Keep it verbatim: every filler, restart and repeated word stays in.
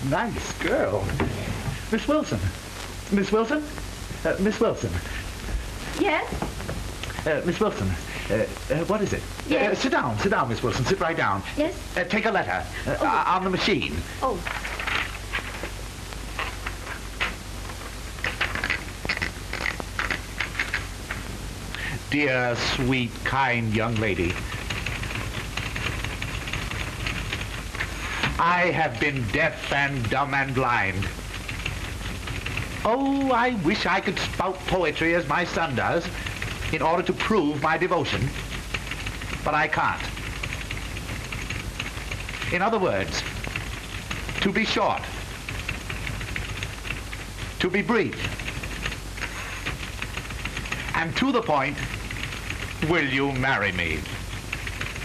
nice girl. Miss Wilson. Miss Wilson? Uh, Miss Wilson. Yes? Uh, Miss Wilson, uh, uh, what is it? Yes? Uh, sit down, sit down, Miss Wilson. Sit right down. Yes? Uh, take a letter uh, Oh. uh, on the machine. Oh. Dear, sweet, kind young lady, I have been deaf and dumb and blind. Oh, I wish I could spout poetry as my son does in order to prove my devotion, but I can't. In other words, to be short, to be brief, and to the point, will you marry me?